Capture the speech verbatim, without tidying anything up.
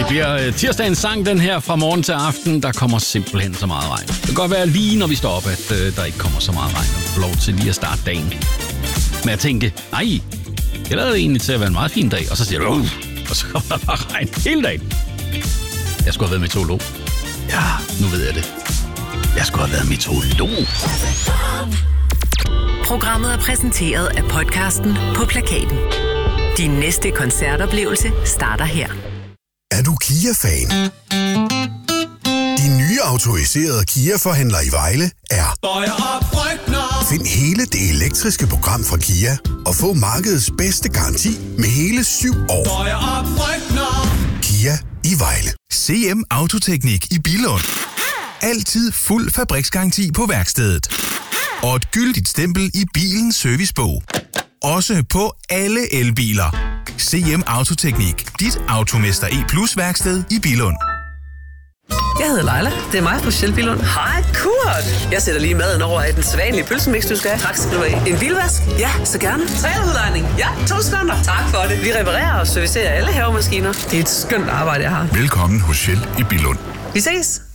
bliver tirsdagens sang, den her fra morgen til aften. Der kommer simpelthen så meget regn. Det kan godt være lige, når vi står op, at øh, der ikke kommer så meget regn. Og vi får lov til lige at starte dagen. Men jeg tænkte, nej, det lader egentlig til at være en meget fin dag. Og så siger du, uh, og så kommer der bare regn hele dagen. Jeg skulle have været meteorolog. Ja, nu ved jeg det. Jeg skulle have været meteorolog. Programmet er præsenteret af podcasten På Plakaten. Din næste koncertoplevelse starter her. Er du Kia-fan? De nye autoriserede Kia-forhandlere i Vejle er... Find hele det elektriske program fra Kia og få markedets bedste garanti med hele syv år. Kia i Vejle. C M Autoteknik i Billund. Altid fuld fabriksgaranti på værkstedet. Og et gyldigt stempel i bilens servicebog. Også på alle elbiler. C M Autoteknik. Dit Automester E Plus værksted i Billund. Jeg hedder Leila. Det er mig fra Shell Billund. Hej, Kurt. Jeg sætter lige maden over i den sædvanlige pølsemix, du skal have. Tak skal du have. En bilvask? Ja, så gerne. Træudlejning? Ja, to sekunder. Tak for det. Vi reparerer og servicerer alle havemaskiner. Det er et skønt arbejde, jeg har. Velkommen hos Shell i Billund. Vi ses.